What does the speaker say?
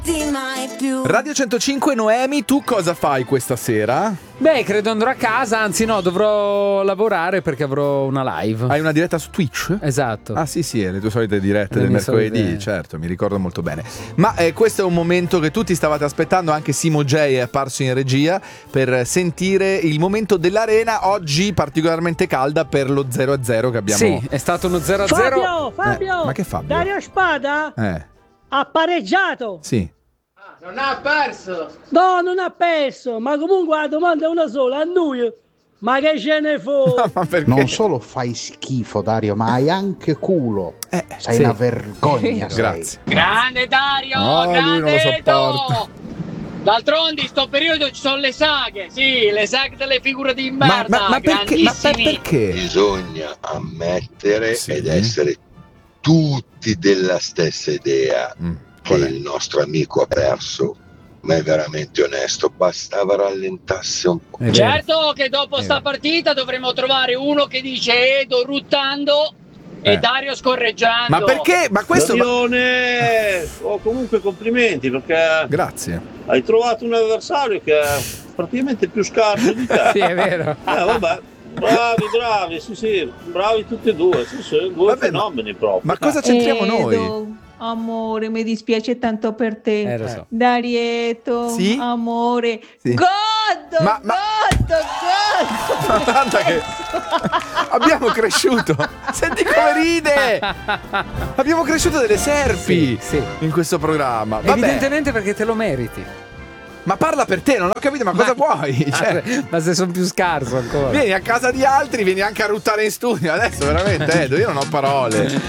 mai più. Radio 105, Noemi, tu cosa fai questa sera? Beh, credo andrò a casa, anzi no, dovrò lavorare perché avrò una live. Hai una diretta su Twitch? Esatto. Ah sì, le tue solite dirette Le del mie mercoledì, solite- certo, mi ricordo molto bene. Ma questo è un momento che tutti stavate aspettando, anche Simo J è apparso in regia per sentire il momento dell'arena, oggi particolarmente calda per lo 0-0 che abbiamo. Sì, è stato uno 0-0. Fabio! Ma che Fabio? Dario Spada ha pareggiato! Sì. Non ha perso! No, non ha perso, ma comunque la domanda è una sola, a noi. Ma che ce ne fu? Ma perché? Non solo fai schifo, Dario, ma hai anche culo. Sei sì. una vergogna. sei. Grazie. Grande Dario! No, lui non lo grande sopporta. Edo! D'altronde in sto periodo ci sono le saghe, sì, le saghe delle figure di merda, Ma perché? Ma grandissimi. perché? Bisogna ammettere Sì. ed essere tutti della stessa idea che qual è? il nostro amico ha perso, ma è veramente onesto, bastava rallentarsi un po'. È vero. Certo che dopo sta partita dovremo trovare uno che dice Edo ruttando e Dario scorreggiando. Ma perché? Ma questo... Darione! Oh, comunque complimenti perché Grazie. hai trovato un avversario che è praticamente più scarso di te. Sì, è vero. Vabbè, bravi, sì, bravi tutti e due, sì, due Vabbè, fenomeni proprio. Ma cosa c'entriamo noi? Amore, mi dispiace tanto per te. Lo so. Darieto, Sì? amore. Sì. Godo, Ma- Ma guarda che abbiamo cresciuto. Senti come ride. Abbiamo cresciuto delle serpi Sì. in questo programma. Vabbè, Evidentemente perché te lo meriti. ma parla per te, non ho capito, ma cosa vuoi? Cioè, Ma se sono più scarso ancora. vieni a casa di altri, vieni anche a ruttare in studio. Adesso veramente, Edo, io non ho parole.